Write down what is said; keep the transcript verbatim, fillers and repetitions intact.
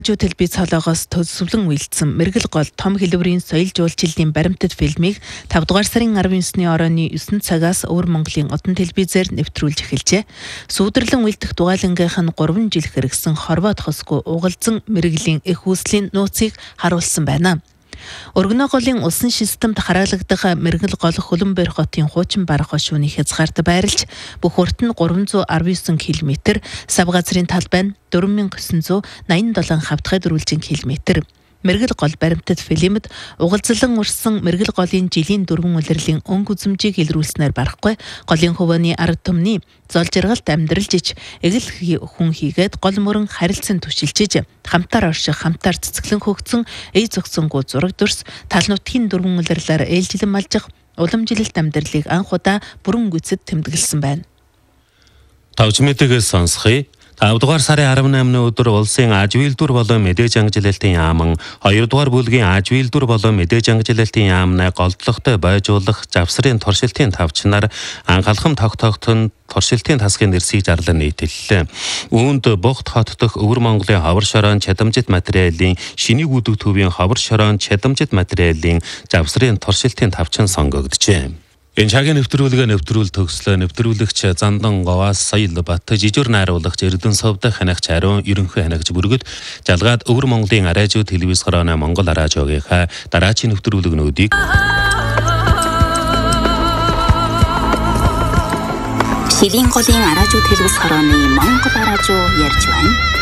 Жуу телевиз цолоогоос төсөвлөн үйлдсэн мэрэгэл гол том хэлбэрийн соёл жуулчлалын баримтат фильмийг тавд дугаар сарын арван есний оройны есөн цагаас Өвөр Монголын Одон телевизээр нэвтрүүлж эхэлжээ. Сүүдрлэн үйлдэх дугаалангийнх нь гурван жил хэрэгсэн хорвоо тосгүй угалзан мэрэглийн их үүслийн нууцыг харуулсан байна. Өргөнөө голын усан системд хараалагдах мэрэгэл гол Хөлбөмбөр хотын хуучин барах хошууны хязгаарт байрлаж бүх урт нь гурван зуун арван есөн километр, сав газрын талбай нь дөрвөн мянган есөн зуун найман долоон хавтгай дөрвөлжин километр. Мэрэгэл гол баримтат фильмд угалзлан урсан мэрэгэл голын жилийн дөрвөн улирлын өнгө үзмжийг илрүүлснээр барахгүй голын хувааны ард түмний зол жаргалт амьдралж ич эгэл хүн хийгээд гол мөрөн харилцан түшилчиж хамтаар орших хамтаар цэцгэлэн хөгцөн эй зөгцөнгөө зураг дүрс тал нутгийн дөрвөн улирлаар ээлжилэн малжих уламжилалт амьдралыг анх удаа бүрэн гүйцэд тэмдэглэсэн байна. Тавж мэдээгээ сонсхий. тавд дугаар сарын арван наймны өдөр улсын аж үйлдвэр болон мэдээж ангилалтын яаман хоёр дугаар бүлгийн аж үйлдвэр болон мэдээж ангилалтын яамнаа голдлогтой бойжуулах завсрын туршилтын тавчнаар анхалхам тогтоогдсон туршилтын тасгын нэрсийг зарлан нийтэллээ. Үүнд Богд хот дох Өвөр Монголын ховор шороон чадамжит материалын шинийг үүдэг төвийн ховор шороон чадамжит материалын завсрын туршилтын тавчин сонгогджээ. Энэ цагийн нэвтрүүлгээ нэвтрүүл төгслөө нэвтрүүлэгч Зандан Говаас Соёл Бат жижигэр найруулагч Эрдэнэ Совдох ханагч Ариун ерөнхий ханагч бүргэд жалгаад Өвөр Монголын Араажуу телевиз хорооны Монгол Араажуугийнхаа дараачийн нэвтрүүлгнүүдийг Шилийн голын Араажуу телевиз хорооны Монгол Араажуу ярьж байна.